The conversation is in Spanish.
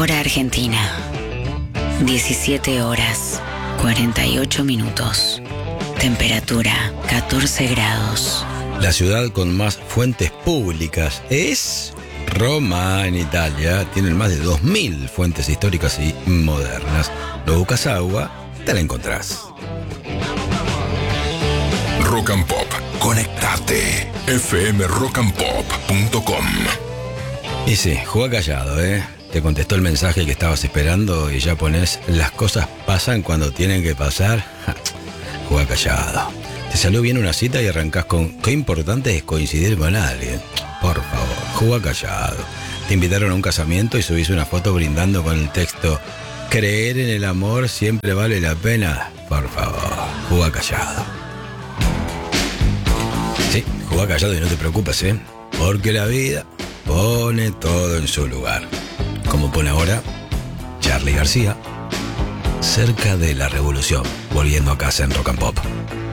Hora Argentina. 17 horas, 48 minutos. Temperatura, 14 grados. La ciudad con más fuentes públicas es Roma, en Italia. Tienen más de 2000 fuentes históricas y modernas. ¿No buscas agua? Te la encontrás. Rock and Pop. Conectate. fmrockandpop.com. Y sí, juega callado, ¿eh? Te contestó el mensaje que estabas esperando y ya pones las cosas pasan cuando tienen que pasar. Juega callado. Te salió bien una cita y arrancás con qué importante es coincidir con alguien. Por favor, juega callado. Te invitaron a un casamiento y subís una foto brindando con el texto creer en el amor siempre vale la pena. Por favor, juega callado. Sí, juega callado y no te preocupes, ¿eh? Porque la vida pone todo en su lugar. Como pone ahora Charly García, cerca de la revolución, volviendo a casa en Rock and Pop.